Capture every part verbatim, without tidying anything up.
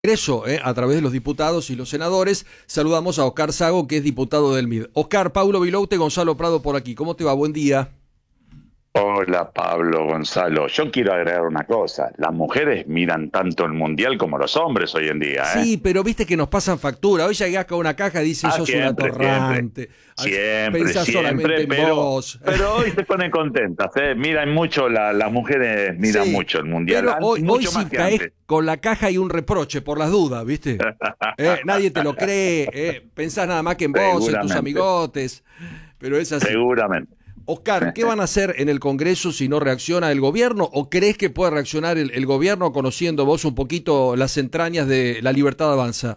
Congreso, eh, a través de los diputados y los senadores. Saludamos a Oscar Sago, que es diputado del M I D. Oscar, Paulo Viloute, Gonzalo Prado por aquí. ¿Cómo te va? Buen día. Hola Pablo, Gonzalo. Yo quiero agregar una cosa. Las mujeres miran tanto el mundial como los hombres hoy en día, ¿eh? Sí, pero viste que nos pasan factura. Hoy llegás con una caja y dices, ah, sos siempre, un atorrante. Siempre, Pensás siempre, solamente pero, en vos. Pero hoy se ponen contentas, ¿eh? Miran mucho, la, las mujeres miran Sí, mucho el mundial. Pero hoy, mucho hoy más si que caes antes. con la caja y un reproche por las dudas, ¿viste? Eh, nadie te lo cree. Eh, pensás nada más que en vos, en tus amigotes. Pero es así. Seguramente. Oscar, ¿qué van a hacer en el Congreso si no reacciona el gobierno? ¿O crees que puede reaccionar el, el gobierno, conociendo vos un poquito las entrañas de La Libertad Avanza?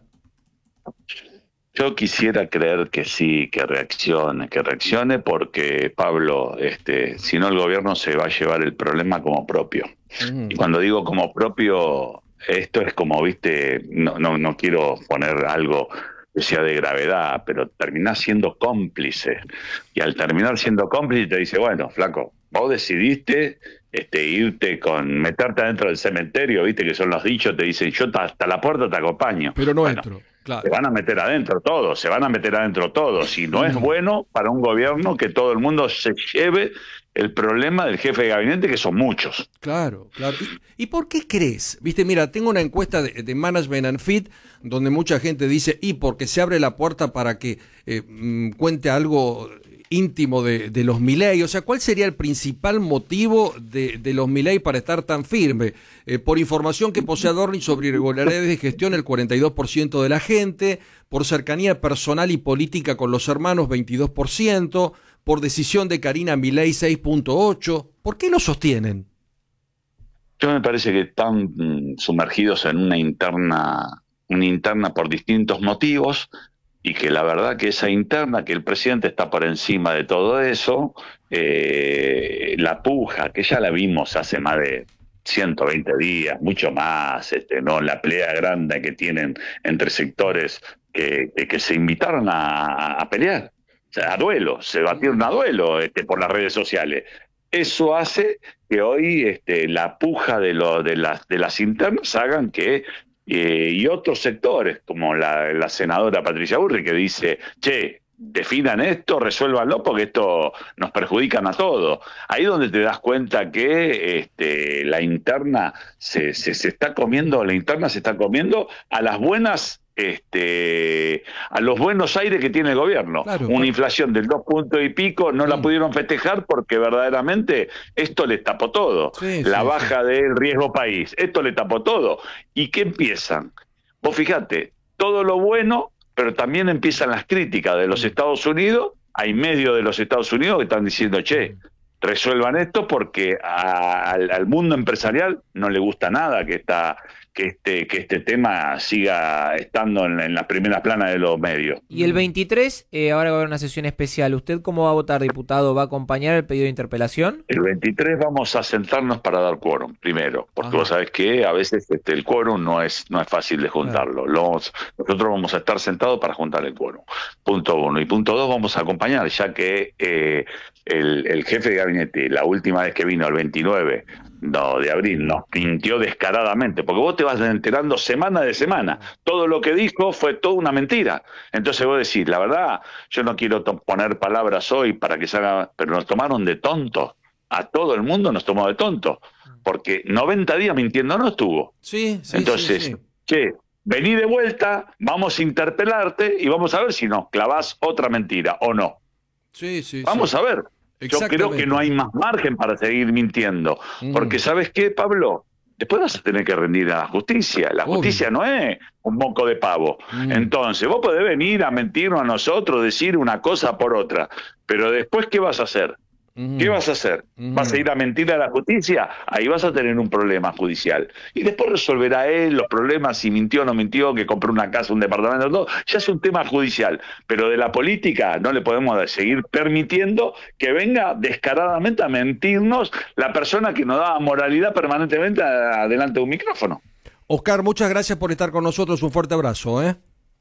Yo quisiera creer que sí, que reaccione, que reaccione porque, Pablo, este, si no el gobierno se va a llevar el problema como propio. Uh-huh. Y cuando digo como propio, esto es como, viste, no, no, no quiero poner algo que sea de gravedad, pero terminás siendo cómplice. Y al terminar siendo cómplice te dice, bueno, flaco, vos decidiste este, irte con, meterte adentro del cementerio, viste que son los dichos, te dicen, yo hasta la puerta te acompaño. Pero no bueno, entro, claro. Se van a meter adentro todos, se van a meter adentro todos. Y no mm. es bueno para un gobierno que todo el mundo se lleve el problema del jefe de gabinete, que son muchos. Claro, claro. ¿Y, y por qué crees? Viste, mira, tengo una encuesta de, de Management and Fit, donde mucha gente dice, y porque se abre la puerta para que eh, mm, cuente algo íntimo de, de los Milei. O sea, ¿cuál sería el principal motivo de, de los Milei para estar tan firme? Eh, por información que posee Adorni sobre irregularidades de gestión, el cuarenta y dos por ciento de la gente; por cercanía personal y política con los hermanos, veintidós por ciento; por decisión de Karina Milei, seis punto ocho por ciento. ¿Por qué lo sostienen? Yo me parece que están mm, sumergidos en una interna, una interna por distintos motivos, y que la verdad que esa interna, que el presidente está por encima de todo eso, eh, la puja, que ya la vimos hace más de ciento veinte días, mucho más, este, no, la pelea grande que tienen entre sectores que, que, que se invitaron a, a pelear, o sea, a duelo, se batieron a duelo este, por las redes sociales. Eso hace que hoy este, la puja de, lo, de, las, de las internas hagan que Eh, y otros sectores, como la, la senadora Patricia Burri, que dice, che, definan esto, resuélvanlo, porque esto nos perjudica a todos. Ahí donde te das cuenta que este, la interna se, se, se está comiendo, la interna se está comiendo a las buenas, este, a los buenos aires que tiene el gobierno. Claro, Una claro. inflación del dos puntos y pico no sí. la pudieron festejar porque verdaderamente esto le tapó todo. Sí, la sí, baja sí. del riesgo país, esto le tapó todo. ¿Y qué empiezan? Vos fijate, todo lo bueno, pero también empiezan las críticas de los Estados Unidos. Hay medios de los Estados Unidos que están diciendo, che, resuelvan esto porque a, al, al mundo empresarial no le gusta nada que esta, que este, que este tema siga estando en, en las primeras planas de los medios. Y el veintitrés, eh, ahora va a haber una sesión especial. ¿Usted cómo va a votar, diputado? ¿Va a acompañar el pedido de interpelación? El veintitrés vamos a sentarnos para dar quórum, primero, porque Ajá. vos sabés que a veces este, el quórum no es, no es fácil de juntarlo. Claro. Los, nosotros vamos a estar sentados para juntar el quórum. Punto uno. Y punto dos, vamos a acompañar, ya que eh, el, el jefe de gabinete, la última vez que vino, el veintinueve no, de abril, nos mintió descaradamente, porque vos te vas enterando semana de semana. Todo lo que dijo fue toda una mentira. Entonces vos decís, la verdad, yo no quiero poner palabras hoy para que se haga, pero nos tomaron de tontos. A todo el mundo nos tomó de tontos, porque noventa días mintiendo no estuvo. Sí, sí, Entonces, sí, sí. che, vení de vuelta, vamos a interpelarte y vamos a ver si nos clavás otra mentira o no. Sí, sí, vamos sí. a ver. Yo creo que no hay más margen para seguir mintiendo. Mm. Porque, ¿sabes qué, Pablo? Después vas a tener que rendir a la justicia. La Obvio. justicia no es un moco de pavo. Mm. Entonces, vos podés venir a mentirnos a nosotros, decir una cosa por otra. Pero después, ¿qué vas a hacer? Mm. ¿Qué vas a hacer? Mm. ¿Vas a ir a mentir a la justicia? Ahí vas a tener un problema judicial. Y después resolverá él los problemas, si mintió o no mintió, que compró una casa, un departamento, todo. Ya es un tema judicial. Pero de la política no le podemos seguir permitiendo que venga descaradamente a mentirnos la persona que nos da moralidad permanentemente adelante de un micrófono. Oscar, muchas gracias por estar con nosotros. Un fuerte abrazo, ¿eh?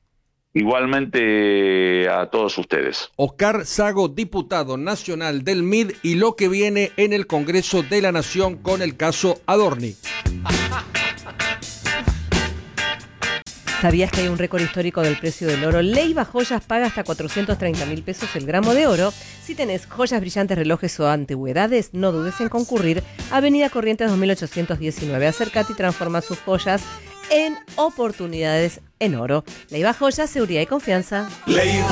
Igualmente a todos ustedes. Oscar Sago, diputado nacional del M I D, y lo que viene en el Congreso de la Nación con el caso Adorni. ¿Sabías que hay un récord histórico del precio del oro? Leiva Joyas paga hasta cuatrocientos treinta mil pesos el gramo de oro. Si tenés joyas brillantes, relojes o antigüedades, no dudes en concurrir. Avenida Corrientes dos mil ochocientos diecinueve. Acércate y transforma sus joyas en oportunidades en oro. Leiva Joyas, seguridad y confianza. Leiva.